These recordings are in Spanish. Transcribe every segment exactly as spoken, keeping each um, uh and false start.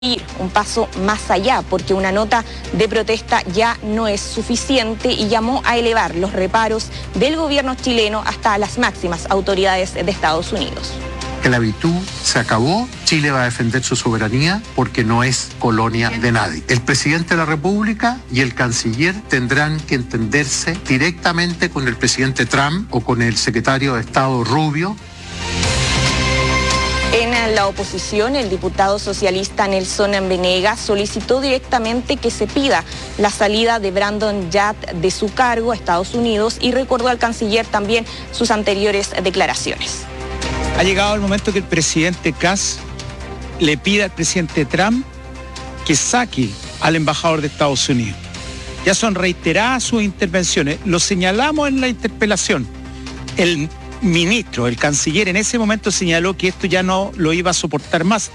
ir un paso más allá, porque una nota de protesta ya no es suficiente y llamó a elevar los reparos del gobierno chileno hasta las máximas autoridades de Estados Unidos. La esclavitud se acabó, Chile va a defender su soberanía porque no es colonia de nadie. El presidente de la República y el canciller tendrán que entenderse directamente con el presidente Trump o con el secretario de Estado Rubio. En la oposición, el diputado socialista Nelson Venegas solicitó directamente que se pida la salida de Brandon Yap de su cargo a Estados Unidos y recordó al canciller también sus anteriores declaraciones. Ha llegado el momento que el presidente Kass le pida al presidente Trump que saque al embajador de Estados Unidos. Ya son reiteradas sus intervenciones, lo señalamos en la interpelación. El ministro, el canciller en ese momento señaló que esto ya no lo iba a soportar más.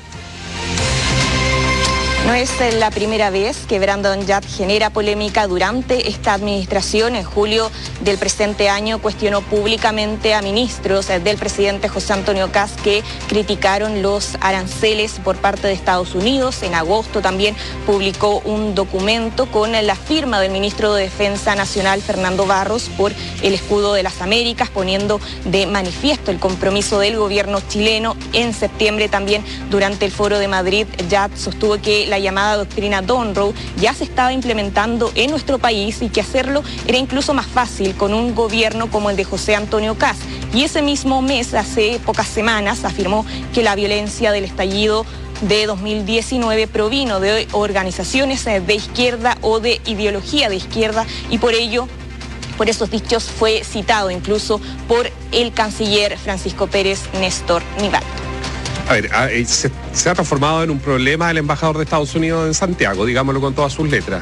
No es la primera vez que Brandon Yap genera polémica durante esta administración. En julio del presente año cuestionó públicamente a ministros del presidente José Antonio Kass que criticaron los aranceles por parte de Estados Unidos. En agosto también publicó un documento con la firma del ministro de Defensa Nacional Fernando Barros por el escudo de las Américas, poniendo de manifiesto el compromiso del gobierno chileno. En septiembre también, durante el Foro de Madrid, Yap sostuvo que la La llamada doctrina Donroe ya se estaba implementando en nuestro país y que hacerlo era incluso más fácil con un gobierno como el de José Antonio Kass. Y ese mismo mes, hace pocas semanas, afirmó que la violencia del estallido de dos mil diecinueve provino de organizaciones de izquierda o de ideología de izquierda y por ello, por esos dichos, fue citado incluso por el canciller Francisco Pérez Néstor Nivaldo. A ver, se, se ha transformado en un problema el embajador de Estados Unidos en Santiago, digámoslo con todas sus letras.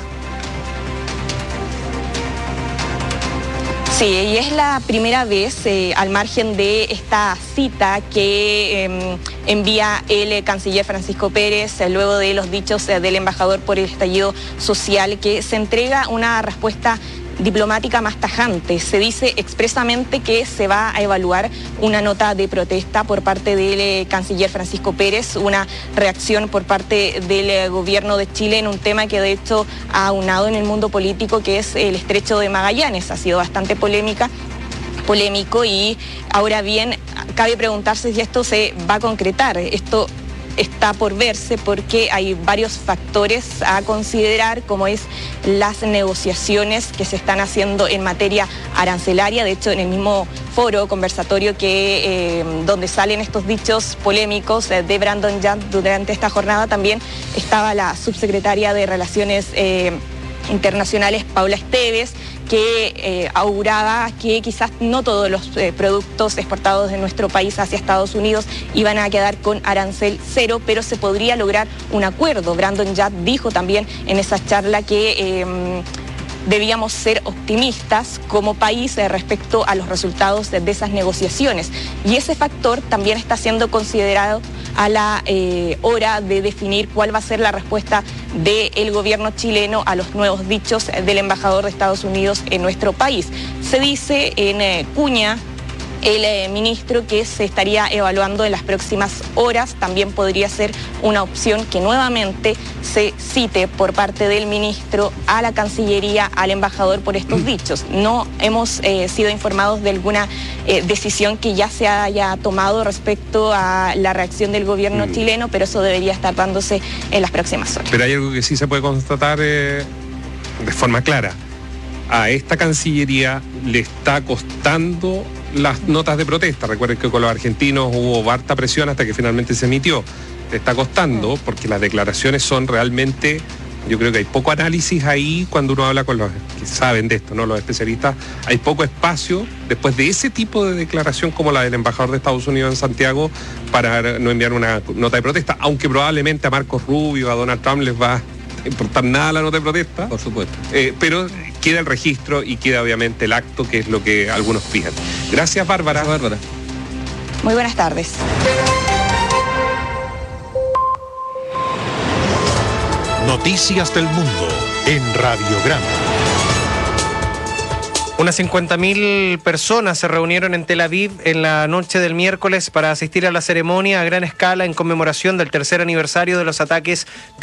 Sí, y es la primera vez, eh, al margen de esta cita que eh, envía el canciller Francisco Pérez, eh, luego de los dichos eh, del embajador por el estallido social, que se entrega una respuesta diplomática más tajante. Se dice expresamente que se va a evaluar una nota de protesta por parte del eh, canciller Francisco Pérez, una reacción por parte del eh, gobierno de Chile en un tema que de hecho ha aunado en el mundo político, que es el estrecho de Magallanes. Ha sido bastante polémica. polémico y ahora bien, cabe preguntarse si esto se va a concretar. Esto está por verse porque hay varios factores a considerar, como es las negociaciones que se están haciendo en materia arancelaria. De hecho, en el mismo foro conversatorio que eh, donde salen estos dichos polémicos eh, de Brandon Yap durante esta jornada, también estaba la subsecretaria de Relaciones eh, Internacionales, Paula Esteves, que eh, auguraba que quizás no todos los eh, productos exportados de nuestro país hacia Estados Unidos iban a quedar con arancel cero, pero se podría lograr un acuerdo. Brandon Yap dijo también en esa charla que eh, debíamos ser optimistas como país eh, respecto a los resultados de, de esas negociaciones. Y ese factor también está siendo considerado a la eh, hora de definir cuál va a ser la respuesta del gobierno chileno a los nuevos dichos del embajador de Estados Unidos en nuestro país. Se dice en eh, cuña el eh, ministro que se estaría evaluando en las próximas horas. También podría ser una opción que nuevamente se cite por parte del ministro a la Cancillería, al embajador por estos dichos. No hemos eh, sido informados de alguna eh, decisión que ya se haya tomado respecto a la reacción del gobierno mm. chileno, pero eso debería estar dándose en las próximas horas. Pero hay algo que sí se puede constatar eh, de forma clara. A esta Cancillería le está costando las notas de protesta. Recuerden que con los argentinos hubo harta presión hasta que finalmente se emitió. Le está costando porque las declaraciones son realmente, yo creo que hay poco análisis ahí cuando uno habla con los que saben de esto, ¿no? Los especialistas. Hay poco espacio después de ese tipo de declaración como la del embajador de Estados Unidos en Santiago para no enviar una nota de protesta, aunque probablemente a Marcos Rubio, a Donald Trump les va a importar nada la nota de protesta. Por supuesto. Eh, pero queda el registro y queda obviamente el acto, que es lo que algunos fijan. Gracias, Bárbara. Gracias, Bárbara. Muy buenas tardes. Noticias del Mundo en Radiograma. Unas cincuenta mil personas se reunieron en Tel Aviv en la noche del miércoles para asistir a la ceremonia a gran escala en conmemoración del tercer aniversario de los ataques